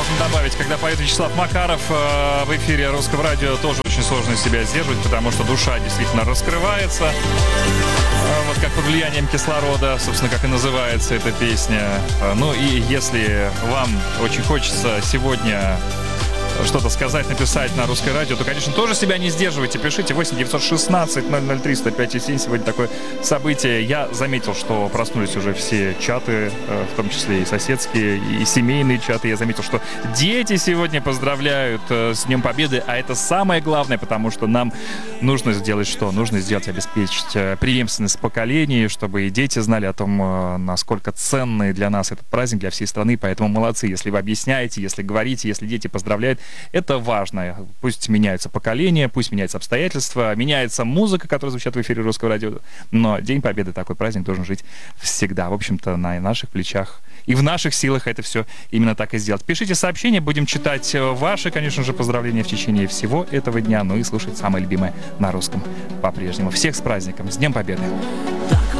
можно добавить, когда поет Вячеслав Макаров в эфире Русского радио, тоже очень сложно себя сдерживать, потому что душа действительно раскрывается. Вот как под влиянием кислорода, собственно, как и называется эта песня. Ну и если вам очень хочется сегодня что-то сказать, написать на Русское радио, то, конечно, тоже себя не сдерживайте. Пишите 8 916 003 105 7. Сегодня такое событие. Я заметил, что проснулись уже все чаты, в том числе и соседские, и семейные чаты. Я заметил, что дети сегодня поздравляют с Днем Победы, а это самое главное, потому что нам нужно сделать что? Нужно сделать, обеспечить преемственность поколений, чтобы и дети знали о том, насколько ценный для нас этот праздник, для всей страны. Поэтому молодцы, если вы объясняете, если говорите, если дети поздравляют. Это важно. Пусть меняются поколения, пусть меняются обстоятельства, меняется музыка, которая звучит в эфире Русского радио. Но День Победы, такой праздник, должен жить всегда. В общем-то, на наших плечах и в наших силах это все именно так и сделать. Пишите сообщения, будем читать ваши, конечно же, поздравления в течение всего этого дня. Ну и слушать самое любимое на русском по-прежнему. Всех с праздником, с Днем Победы!